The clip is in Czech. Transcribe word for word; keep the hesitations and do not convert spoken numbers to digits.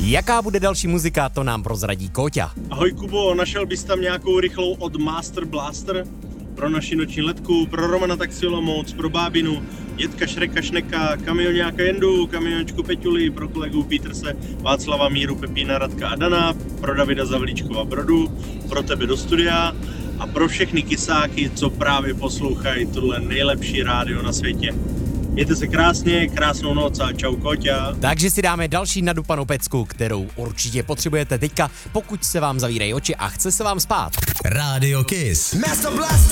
Jaká bude další muzika, to nám prozradí Kóťa. Ahoj Kubo, našel bys tam nějakou rychlou od Master Blaster? Pro naši noční letku, pro Romana Taxilomoc, pro Bábinu, Dětka Šreka Šneka, kamioňáka Jendu, kamiončku Peťuli, pro kolegu Peterse, Václava Míru, Pepína, Radka a Dana, pro Davida Zavlíčkova Brodu, pro tebe do studia a pro všechny kysáky, co právě poslouchají tohle nejlepší rádio na světě. Mějte se krásně, krásnou noc a čau Kóťa. Takže si dáme další nadupanou pecku, kterou určitě potřebujete teďka, pokud se vám zavírají oči a chce se vám spát. Rádio Kiss.